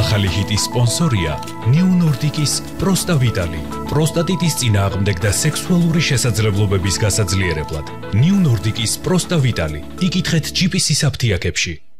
ახალი ჰიტის სპონსორია New Nordic-ის Prosta Vitali. პროსტატიტის წინააღმდეგ და სექსუალური შესაძლებლობების გასაძლიერებლად. New Nordic-ის Prosta Vitali. იკითხეთ GPS-ის აფთიაქებში.